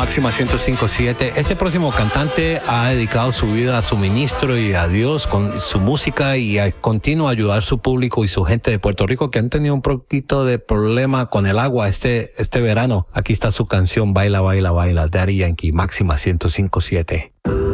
Máxima 105.7. Este próximo cantante ha dedicado su vida a su ministro y a Dios con su música y continúa a ayudar a su público y su gente de Puerto Rico que han tenido un poquito de problema con el agua este verano. Aquí está su canción Baila, Baila, Baila, Daddy Yankee, Máxima 105.7.